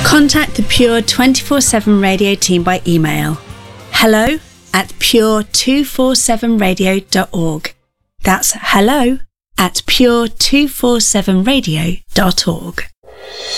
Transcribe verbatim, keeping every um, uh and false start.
Contact the Pure twenty-four seven Radio team by email hello at pure two forty-seven radio dot org. That's hello at pure two forty-seven radio dot org.